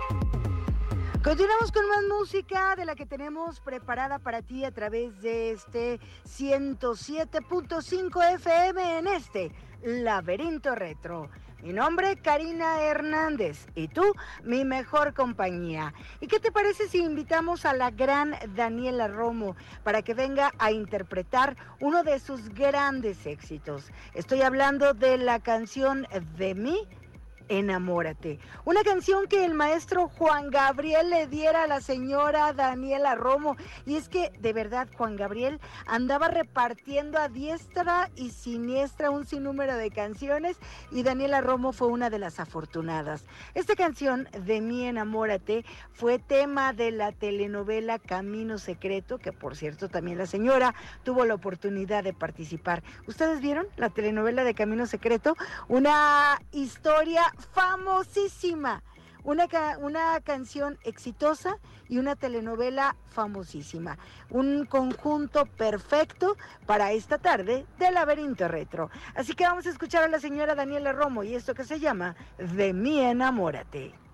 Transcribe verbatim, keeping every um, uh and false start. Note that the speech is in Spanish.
Continuamos con más música de la que tenemos preparada para ti a través de este ciento siete punto cinco F M en este Laberinto Retro. Mi nombre, Karina Hernández, y tú, mi mejor compañía. ¿Y qué te parece si invitamos a la gran Daniela Romo para que venga a interpretar uno de sus grandes éxitos? Estoy hablando de la canción De mí, Enamórate, una canción que el maestro Juan Gabriel le diera a la señora Daniela Romo. Y es que de verdad Juan Gabriel andaba repartiendo a diestra y siniestra un sinnúmero de canciones y Daniela Romo fue una de las afortunadas. Esta canción, De mí Enamórate, fue tema de la telenovela Camino Secreto, que por cierto también la señora tuvo la oportunidad de participar. ¿Ustedes vieron la telenovela de Camino Secreto? Una historia famosísima, una, ca- una canción exitosa y una telenovela famosísima, un conjunto perfecto para esta tarde de Laberinto Retro. Así que vamos a escuchar a la señora Daniela Romo y esto que se llama De mí Enamórate.